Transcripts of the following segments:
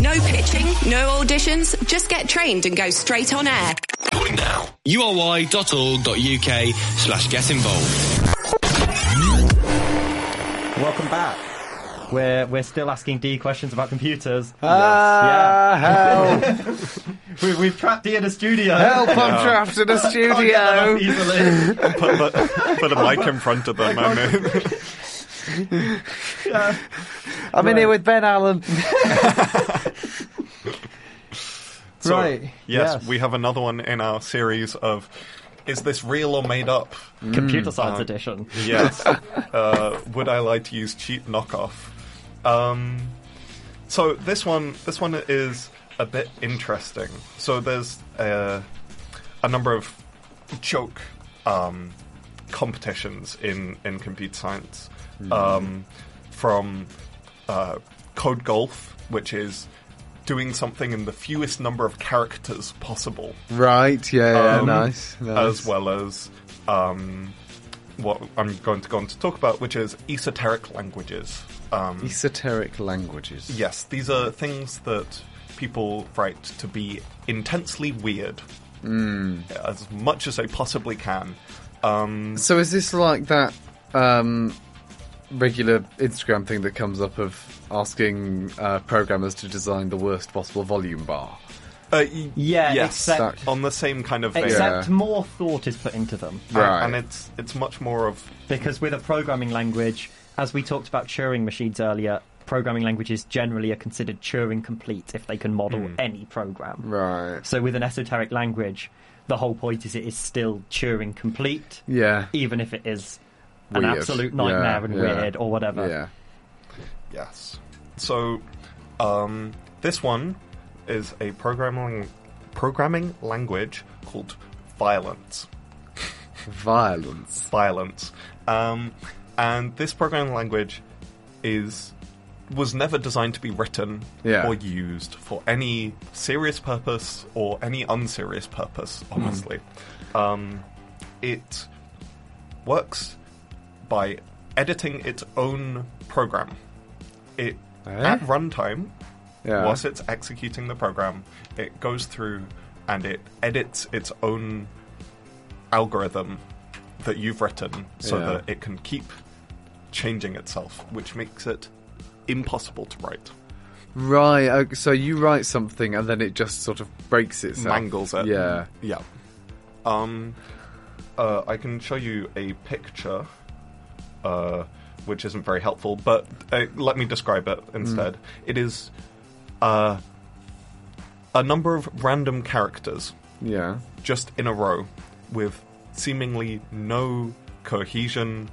No pitching, no auditions, just get trained and go straight on air. Calling now. uoy.org.uk/get involved. Welcome back. We're still asking Dee questions about computers. Help! We've trapped Dee in a studio. Help! I'm trapped in a studio. Put a mic in front of them. I'm in here with Ben Allen. So, Right. Yes, we have another one in our series of Is This Real or Made Up? Computer Science Edition. Yes. Would I Lie to Use Cheap Knockoff? So this one is a bit interesting. So there's a number of joke competitions in computer science. From Code Golf, which is doing something in the fewest number of characters possible. Right, nice. As well as what I'm going to go on to talk about, which is esoteric languages. Esoteric languages. Yes, these are things that people write to be intensely weird. As much as they possibly can. So is this like that regular Instagram thing that comes up of asking programmers to design the worst possible volume bar? Yes, except on the same kind of vein. except more thought is put into them. Right. And it's much more of... Because with a programming language, as we talked about Turing machines earlier, programming languages generally are considered Turing complete if they can model any program. Right. So with an esoteric language, the whole point is it is still Turing complete, Yeah. even if it is an Weird. absolute nightmare Yeah, and yeah. weird or whatever. Yeah. Yes. So, this one is a programming language called Violence. Violence. Violence. And this programming language was never designed to be written or used for any serious purpose or any unserious purpose, honestly. It works by editing its own program. At runtime, whilst it's executing the program, it goes through and it edits its own algorithm that you've written so that it can keep changing itself, which makes it impossible to write. Right, so you write something and then it just sort of breaks itself. Mangles it. Yeah. Yeah. I can show you a picture, which isn't very helpful, but let me describe it instead. It is a number of random characters just in a row with seemingly no cohesion.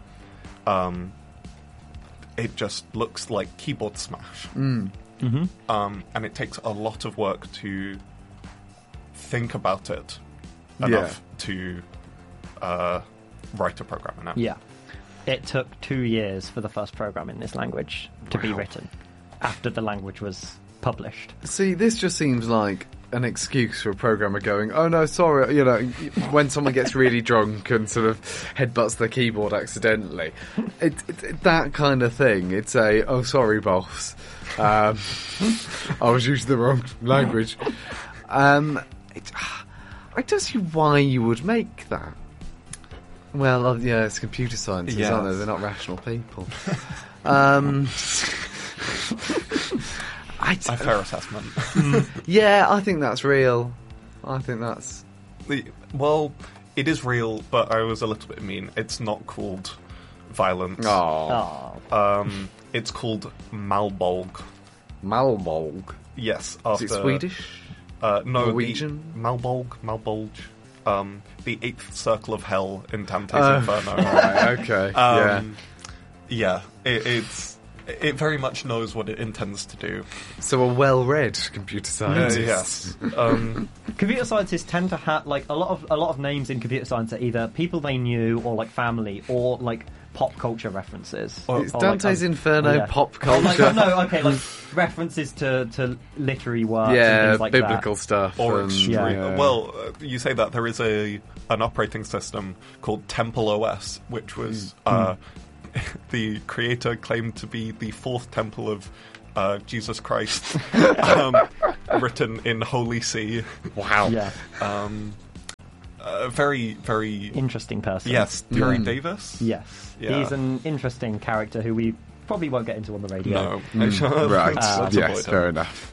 It just looks like keyboard smash. And it takes a lot of work to think about it enough to write a program in it. Yeah. It took 2 years for the first program in this language to be written after the language was published. See, this just seems like an excuse for a programmer going, oh no, sorry, you know, when someone gets really drunk and sort of headbutts their keyboard accidentally. It that kind of thing. It's oh sorry, boss. I was using the wrong language. I don't see why you would make that. Well, yeah, it's computer scientists, aren't they? They're not rational people. A fair assessment. Yeah, I think that's real. I think that's... Well, it is real, but I was a little bit mean. It's not called Violence. It's called Malbolg. Malbolg? Yes. Is it Swedish? No, Norwegian? Malbolg. The eighth circle of hell in Dante's Inferno. Right, okay. Yeah, it very much knows what it intends to do. So a well-read computer scientist. Yes. Computer scientists tend to have like a lot of names in computer science are either people they knew or like family or like pop culture references. It's Dante's Inferno pop culture. Like references to literary works and things like biblical that. stuff. Or extreme. Well, you say that there is an operating system called Temple OS, which was the creator claimed to be the fourth temple of Jesus Christ, written in Holy See. Wow. Yeah. Very, very Interesting person. Yes, Terry Davis. Yes. Yeah. He's an interesting character who we probably won't get into on the radio. No, Right. Let's Yes, avoid fair it. enough.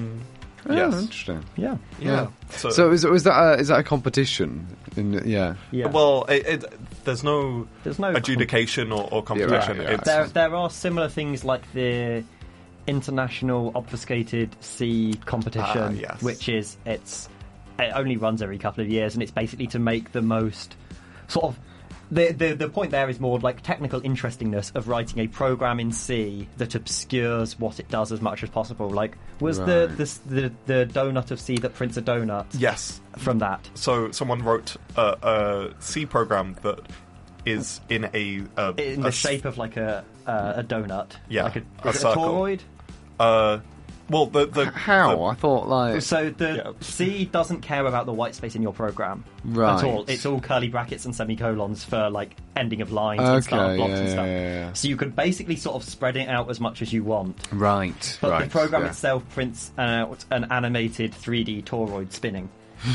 Yes. Oh, interesting. Yeah. Yeah. So is that a competition? Yeah. Well, there's no There's no adjudication or competition. Yeah, right, It's There are similar things like the International Obfuscated C competition, yes. which is it only runs every couple of years, and it's basically to make the most sort of. The point there is more like technical interestingness of writing a program in C that obscures what it does as much as possible. Like, was the donut of C that prints a donut? yes. From that. So someone wrote a C program that is in In the shape of like a donut. Yeah, Like a is it a circle. toroid? Well, the How? I thought like So the Yeah. C doesn't care about the white space in your program Right. at all. It's all curly brackets and semicolons for like ending of lines and start of blocks and stuff. yeah. So you could basically sort of spread it out as much as you want. Right. But right. the program yeah. itself prints out an animated 3D toroid spinning.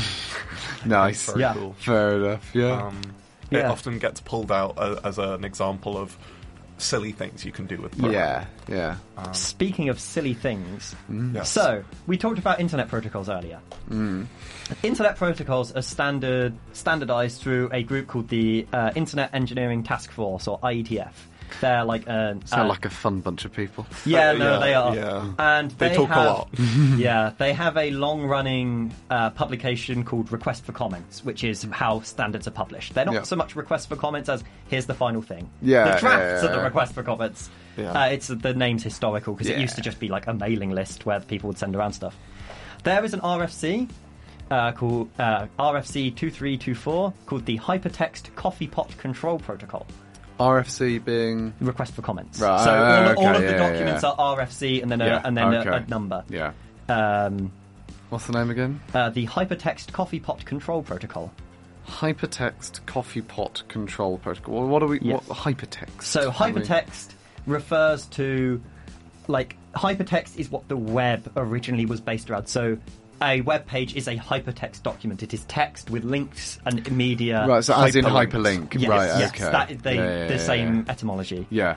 Nice. very Yeah. cool. Fair enough. Yeah. It Yeah. often gets pulled out as an example of silly things you can do with programming. yeah. Speaking of silly things, Yes. so we talked about internet protocols earlier. Internet protocols are standardized through a group called the Internet Engineering Task Force, or IETF. They're like Sound like a fun bunch of people. yeah, no, yeah, they are, yeah. and They talk a have, lot. Yeah, they have a long-running publication called Request for Comments, which is how standards are published. They're not Yeah. so much request for comments as here's the final thing. Yeah, the drafts yeah, are the yeah. request for comments. Yeah. It's the name's historical because it Yeah. used to just be like a mailing list where people would send around stuff. There is an RFC called RFC 2324 called the Hypertext Coffee Pot Control Protocol. RFC being Request for comments. Right, So all okay, of the yeah, documents yeah. are RFC and then Yeah, okay. a number. yeah. Um, What's the name again? the Hypertext Coffee Pot Control Protocol. Hypertext Coffee Pot Control Protocol. Well, what are we? Yeah. What hypertext? So hypertext refers to, like, hypertext is what the web originally was based around. So a web page is a hypertext document. It is text with links and media. Right, so as in hyperlinks. hyperlink. Yes, Right, yes, okay. that is the Yeah. same etymology. Yeah.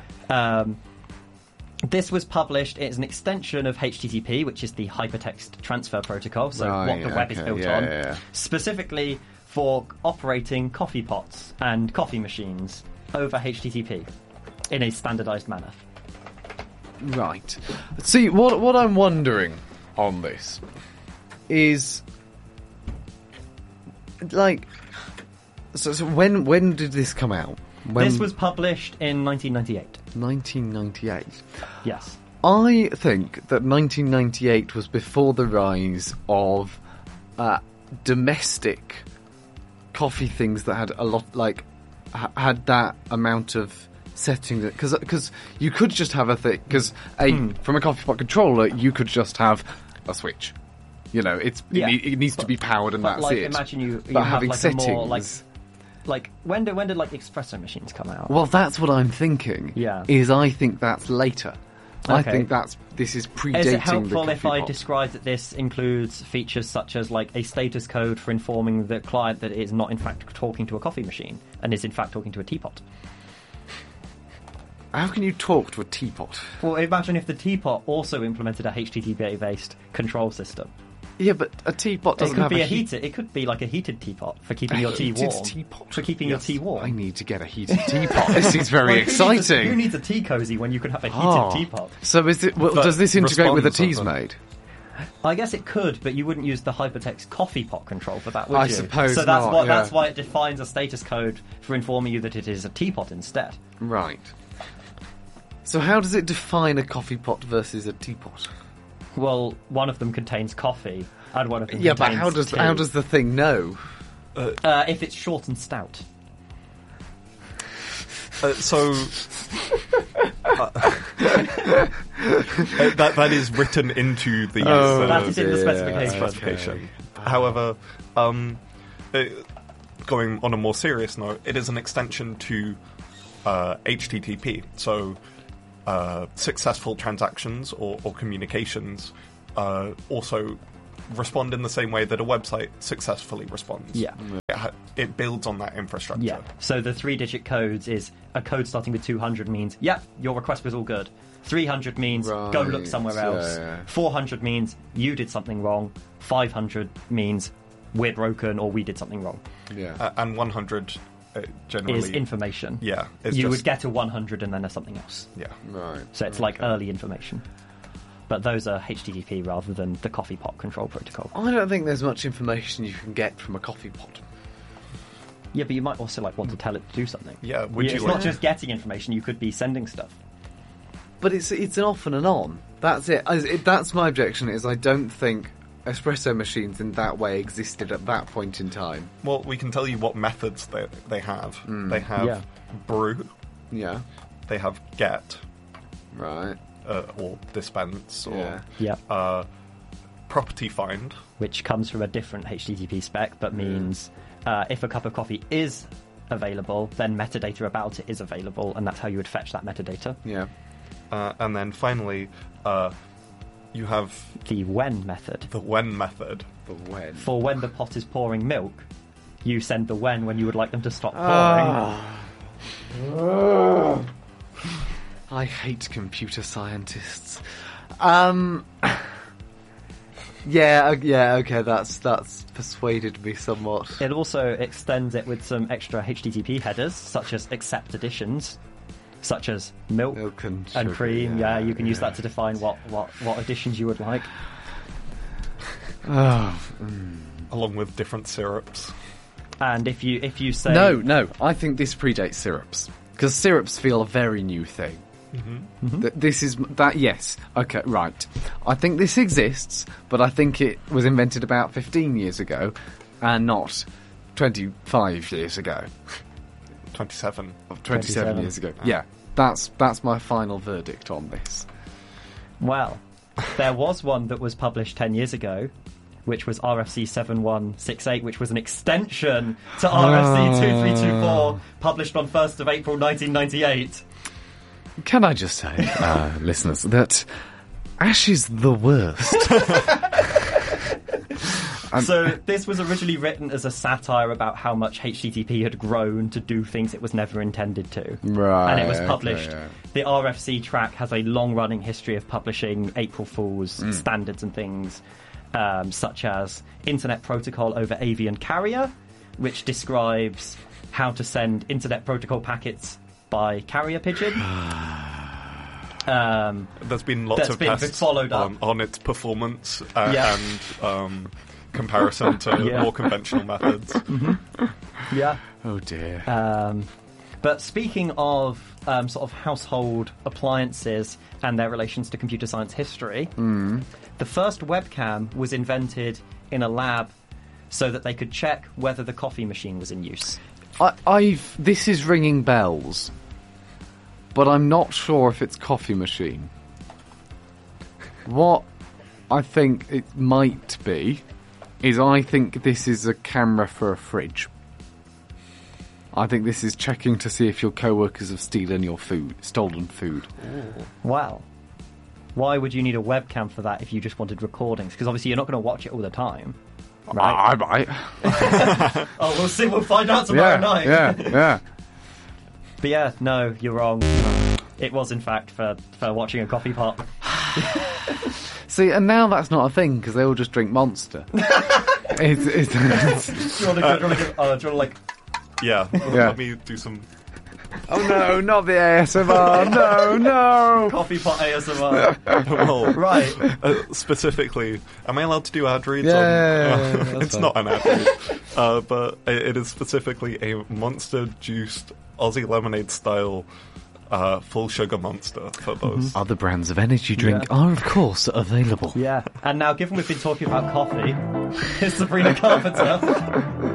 This was published as an extension of HTTP, which is the Hypertext Transfer Protocol, so Right, what the web is okay, built yeah, on, yeah. specifically for operating coffee pots and coffee machines over HTTP in a standardized manner. Right. See, what I'm wondering on this is, like, so when did this come out? When, This was published in 1998. 1998. Yes. I think that 1998 was before the rise of domestic coffee things that had a lot, like, had that amount of settings. Because you could just have a thing. Because from a coffee pot controller, you could just have a switch. You know, it needs to be powered, and But that's like, it. imagine you But have having like settings. a more like when did like espresso machines come out? Well, that's what I'm thinking. Yeah. Is I think that's later. I Okay. think this is predating Is it the helpful coffee if I pot. describe that this includes features such as like a status code for informing the client that it is not in fact talking to a coffee machine and is in fact talking to a teapot? How can you talk to a teapot? Well, imagine if the teapot also implemented a HTTP-based control system. Yeah, but a teapot It doesn't could have be a heater. It could be like a heated teapot for keeping your tea heated warm. teapot? For keeping Yes. your tea warm. I need to get a heated teapot. This is very Well, exciting. Who needs a tea cozy when you can have a heated Oh. teapot? So is it? Well, That does this integrate with a responds teas something. made? I guess it could, but you wouldn't use the Hypertext coffee pot control for that, would I you? suppose so. That's not, why yeah. that's why it defines a status code for informing you that it is a teapot instead. Right. So how does it define a coffee pot versus a teapot? Well, one of them contains coffee, and one of them Yeah, but contains how tea. does the thing know? If it's short and stout? That is written into the That is in the dear. specification. specification. However, going on a more serious note, it is an extension to HTTP. So successful transactions or communications also respond in the same way that a website successfully responds. Yeah. It builds on that infrastructure. Yeah. So the 3-digit codes is a code starting with 200 means, yep, your request was all good. 300 means go look somewhere else. Yeah. 400 means you did something wrong. 500 means we're broken or we did something wrong. Yeah. And 100 generally is information. Yeah. You would get a 100 and then there's something else. Yeah. Right. So it's like early information. But those are HTTP rather than the coffee pot control protocol. I don't think there's much information you can get from a coffee pot. Yeah, but you might also want to tell it to do something. Yeah, it's not just getting information, you could be sending stuff. But it's an off and an on. That's it. That's my objection, is I don't think espresso machines in that way existed at that point in time. Well, we can tell you what methods they have. They have brew. Yeah. They have get. Right. Or dispense. Or property find. Which comes from a different HTTP spec, but means if a cup of coffee is available, then metadata about it is available, and that's how you would fetch that metadata. Yeah. And then finally, you have the when method. The when method. The when. For when the pot is pouring milk, you send the when you would like them to stop pouring. I hate computer scientists. Okay, that's persuaded me somewhat. It also extends it with some extra HTTP headers, such as accept additions, such as milk and cream. Yeah, you can use that to define what additions you would like. Along with different syrups. And if you say no, I think this predates syrups, because syrups feel a very new thing. This is that. Yes. Okay. Right. I think this exists, but I think it was invented about 15 years ago, and not 25 years ago. 27 years ago. Yeah. That's my final verdict on this. Well, there was one that was published 10 years ago, which was RFC 7168, which was an extension to RFC 2324, published on 1st of April 1998. Can I just say, listeners, that Ash is the worst. So this was originally written as a satire about how much HTTP had grown to do things it was never intended to. Right. And it was published. Okay, yeah. The RFC track has a long-running history of publishing April Fool's standards and things, such as Internet Protocol over Avian Carrier, which describes how to send Internet Protocol packets by carrier pigeon. There's been lots of tests on its performance and comparison to more conventional methods. Yeah. Oh dear. But speaking of sort of household appliances and their relations to computer science history, the first webcam was invented in a lab so that they could check whether the coffee machine was in use. This is ringing bells, but I'm not sure if it's coffee machine. What I think it might be is I think this is a camera for a fridge. I think this is checking to see if your co-workers have stolen food. Ooh. Wow. Why would you need a webcam for that if you just wanted recordings? Because obviously you're not going to watch it all the time. Right? I might. Oh, we'll see. We'll find out tomorrow night. Yeah. But yeah, no, you're wrong. It was, in fact, for watching a coffee pot. See, and now that's not a thing, because they all just drink Monster. Do you want to let me do some... Oh no, not the ASMR, no! Coffee pot ASMR. Well, right. Specifically, am I allowed to do ad reads? It's fine. Not an ad read, but it is specifically a Monster-juiced Aussie lemonade style full sugar Monster for those. Other brands of energy drink are, of course, available. Yeah, and now given we've been talking about coffee, here's Sabrina Carpenter.